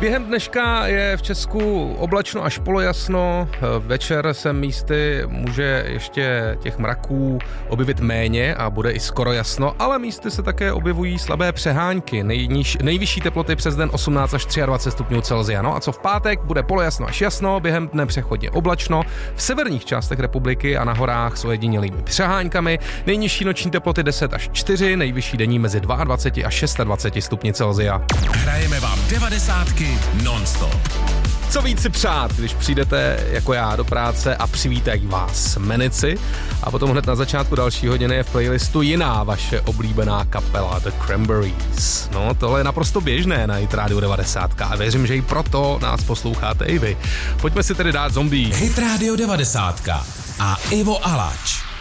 Během dneška je v Česku oblačno až polojasno, večer se místy může ještě těch mraků objevit méně a bude i skoro jasno, ale místy se také objevují slabé přehánky. Nejvyšší teploty přes den 18 až 23 stupňů Celsia. No a co v pátek, bude polojasno až jasno, během dne přechodně oblačno, v severních částech republiky a na horách s ojedinělými přeháňkami. Nejnižší noční teploty 10 až 4, nejvyšší denní mezi 22 až 26 stupni Celsia. Hrajeme vám 90 non-stop. Co víc si přát, když přijdete jako já do práce a přivítají vás Menici a potom hned na začátku další hodiny je v playlistu jiná vaše oblíbená kapela The Cranberries. No, tohle je naprosto běžné na Hit Radio 90 a věřím, že i proto nás posloucháte i vy. Pojďme si tedy dát Zombie. Hit Radio 90 a Ivo Alač.